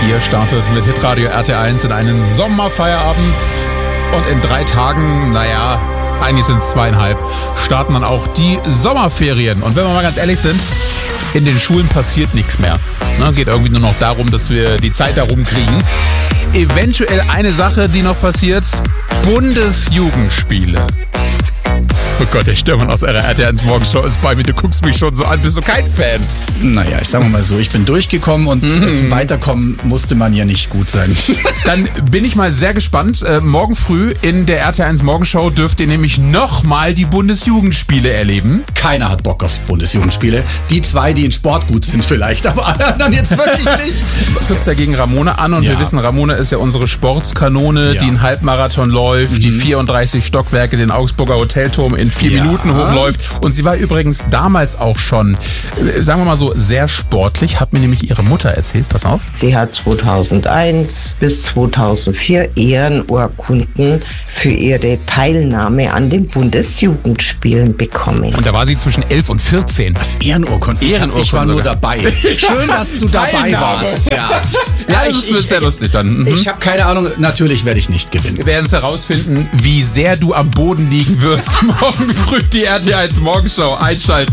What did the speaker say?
Ihr startet mit Hitradio RT1 in einen Sommerfeierabend und in 3 Tagen, naja, eigentlich sind es 2,5, starten dann auch die Sommerferien. Und wenn wir mal ganz ehrlich sind, in den Schulen passiert nichts mehr. Geht irgendwie nur noch darum, dass wir die Zeit darum kriegen. Eventuell eine Sache, die noch passiert, Bundesjugendspiele. Oh Gott, der Stürmann aus RT1 Morgenshow ist bei mir. Du guckst mich schon so an, bist du kein Fan? Naja, ich sag mal so, ich bin durchgekommen und zum Weiterkommen musste man ja nicht gut sein. Dann bin ich mal sehr gespannt. Morgen früh in der RT1 Morgenshow dürft ihr nämlich nochmal die Bundesjugendspiele erleben. Keiner hat Bock auf Bundesjugendspiele. Die 2, die in Sport gut sind vielleicht, aber alle anderen jetzt wirklich nicht. Du trittst ja gegen Ramona an und wir wissen, Ramona ist ja unsere Sportskanone, die einen Halbmarathon läuft, die 34 Stockwerke, den Augsburger Hotelturm in 4 Minuten hochläuft. Und sie war übrigens damals auch schon, sagen wir mal so, sehr sportlich, hat mir nämlich ihre Mutter erzählt. Pass auf. Sie hat 2001 bis 2004 Ehrenurkunden für ihre Teilnahme an den Bundesjugendspielen bekommen. Und da war sie zwischen 11 und 14. Was, Ehrenurkunde? Ich war nur dabei. Schön, dass du dabei warst. Ja, das wird sehr lustig dann. Ich habe keine Ahnung, natürlich werde ich nicht gewinnen. Wir werden es herausfinden, wie sehr du am Boden liegen wirst. Morgen früh die RT1 Morgenshow einschalten.